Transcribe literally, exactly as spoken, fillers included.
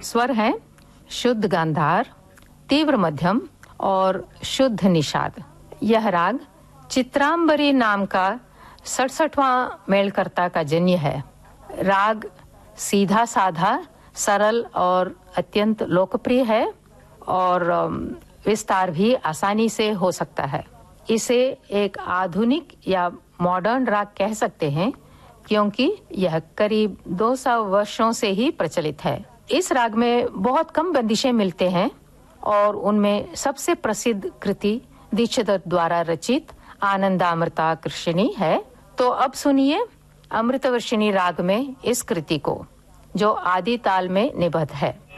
स्वर हैं शुद्ध गांधार, तीव्र मध्यम और शुद्ध निषाद। यह राग चित्रांबरी नाम का सड़सठवां मेलकर्ता का जन्य है। राग सीधा साधा, सरल और अत्यंत लोकप्रिय है और विस्तार भी आसानी से हो सकता है। इसे एक आधुनिक या मॉडर्न राग कह सकते हैं क्योंकि यह करीब दो सौ वर्षों से ही प्रचलित है। इस राग में बहुत कम बंदिशें मिलते हैं और उनमें सबसे प्रसिद्ध कृति दीक्षित द्वारा रचित आनंदामृता कृष्णी है। तो अब सुनिए अमृतवर्षिणी राग में इस कृति को, जो आदि ताल में निबद्ध है।